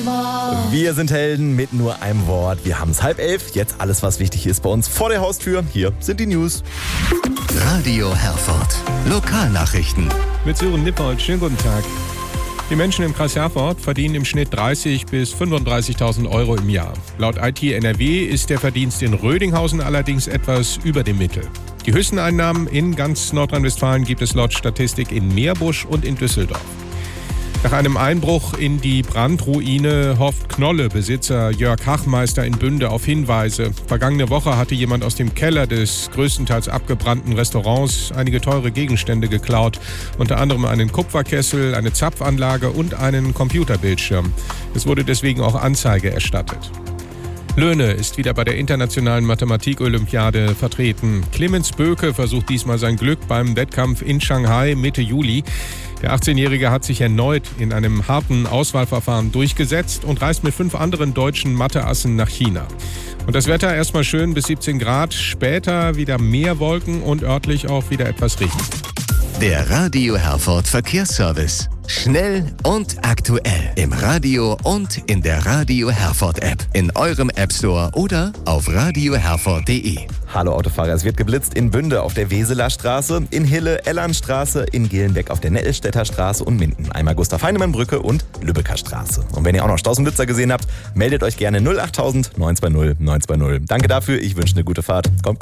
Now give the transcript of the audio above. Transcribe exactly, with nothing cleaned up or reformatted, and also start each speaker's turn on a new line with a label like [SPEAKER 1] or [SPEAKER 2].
[SPEAKER 1] Wort.
[SPEAKER 2] Wir sind Helden mit nur einem Wort. Wir haben es halb elf. Jetzt alles, was wichtig ist bei uns vor der Haustür. Hier sind die News.
[SPEAKER 3] Radio Herford. Lokalnachrichten.
[SPEAKER 4] Mit Sören Nippold. Schönen guten Tag. Die Menschen im Kreis Herford verdienen im Schnitt dreißigtausend bis fünfunddreißigtausend Euro im Jahr. Laut I T N R W ist der Verdienst in Rödinghausen allerdings etwas über dem Mittel. Die höchsten Einnahmen in ganz Nordrhein-Westfalen gibt es laut Statistik in Meerbusch und in Düsseldorf. Nach einem Einbruch in die Brandruine hofft Knolle-Besitzer Jörg Hachmeister in Bünde auf Hinweise. Vergangene Woche hatte jemand aus dem Keller des größtenteils abgebrannten Restaurants einige teure Gegenstände geklaut. Unter anderem einen Kupferkessel, eine Zapfanlage und einen Computerbildschirm. Es wurde deswegen auch Anzeige erstattet. Löhne ist wieder bei der internationalen Mathematik-Olympiade vertreten. Clemens Böke versucht diesmal sein Glück beim Wettkampf in Shanghai Mitte Juli. Der achtzehnjährige hat sich erneut in einem harten Auswahlverfahren durchgesetzt und reist mit fünf anderen deutschen Matheassen nach China. Und das Wetter erstmal schön bis siebzehn Grad, später wieder mehr Wolken und örtlich auch wieder etwas Regen.
[SPEAKER 3] Der Radio Herford Verkehrsservice. Schnell und aktuell. Im Radio und in der Radio Herford App. In eurem App Store oder auf radio herford punkt de.
[SPEAKER 2] Hallo Autofahrer, es wird geblitzt in Bünde auf der Weseler Straße, in Hille, Ellernstraße, in Gehlenbeck auf der Nettelstädter Straße und Minden. Einmal Gustav-Heinemann-Brücke und Lübecker Straße. Und wenn ihr auch noch Stausenblitzer gesehen habt, meldet euch gerne null achttausend neun zwei null neun zwei null. Danke dafür, ich wünsche eine gute Fahrt. Kommt gut.